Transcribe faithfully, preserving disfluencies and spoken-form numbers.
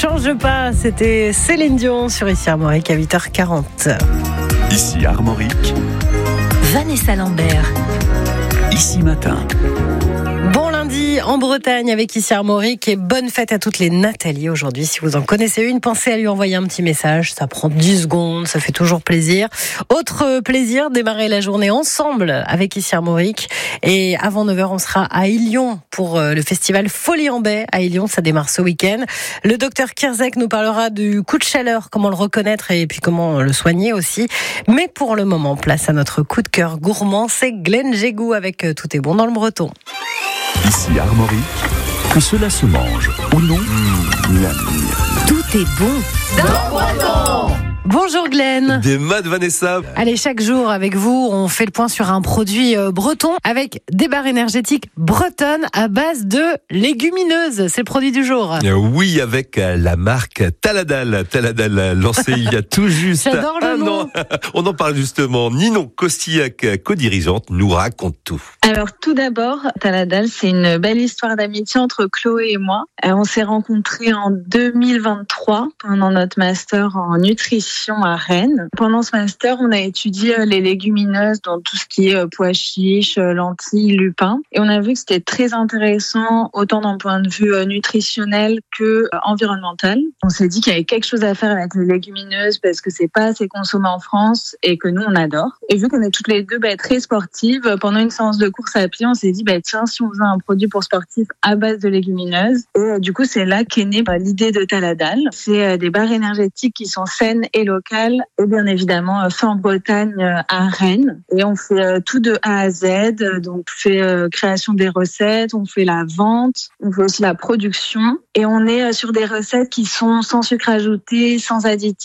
change pas, c'était Céline Dion sur Ici Armorique à huit heures quarante. Ici Armorique, Vanessa Lambert. Ici Matin. Bon lundi en Bretagne avec Ici Armorique et bonne fête à toutes les Nathalie aujourd'hui. Si vous en connaissez une, pensez à lui envoyer un petit message. Ça prend dix secondes, ça fait toujours plaisir. Autre plaisir, démarrer la journée ensemble avec Ici Armorique. Et avant neuf heures, on sera à Illion pour le festival Folie en Baie. À Illion, ça démarre ce week-end. Le docteur Kirzek nous parlera du coup de chaleur, comment le reconnaître et puis comment le soigner aussi. Mais pour le moment, place à notre coup de cœur gourmand. C'est Glenn Jégou avec Tout est bon dans le breton. Ici Armorique, que cela se mange ou non, mmh, la Tout est bon dans le breton. Bonjour Glenn. Des maths Vanessa. Allez, chaque jour avec vous, on fait le point sur un produit breton avec des barres énergétiques bretonnes à base de légumineuses. C'est le produit du jour. Oui, avec la marque Taladal. Taladal, lancée il y a tout juste J'adore le un nom. an. On en parle justement. Ninon Costillac, co-dirigeante, nous raconte tout. Alors tout d'abord, Taladal, c'est une belle histoire d'amitié entre Chloé et moi. On s'est rencontrés en deux mille vingt-trois pendant notre master en nutrition à Rennes. Pendant ce master, on a étudié les légumineuses, donc tout ce qui est pois chiches, lentilles, lupins. Et on a vu que c'était très intéressant, autant d'un point de vue nutritionnel que environnemental. On s'est dit qu'il y avait quelque chose à faire avec les légumineuses parce que c'est pas assez consommé en France et que nous, on adore. Et vu qu'on est toutes les deux bah, très sportives, pendant une séance de course à pied, on s'est dit, bah, tiens, si on faisait un produit pour sportifs à base de légumineuses. Et euh, du coup, c'est là qu'est née bah, l'idée de Taladal. C'est euh, des barres énergétiques qui sont saines et locales et bien évidemment euh, fait en Bretagne euh, à Rennes. Et on fait euh, tout de A à Z. Euh, donc, on fait euh, création des recettes, on fait la vente, on fait aussi la production. Et on est euh, sur des recettes qui sont sans sucre ajouté, sans additifs.